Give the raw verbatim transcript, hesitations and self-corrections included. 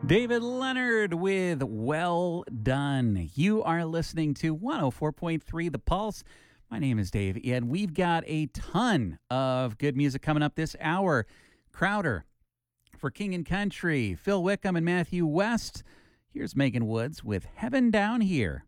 David Leonard with Well Done. You are listening to one oh four point three The Pulse. My name is Dave, and we've got a ton of good music coming up this hour. Crowder for King and Country, Phil Wickham and Matthew West. Here's Megan Woods with Heaven Down Here.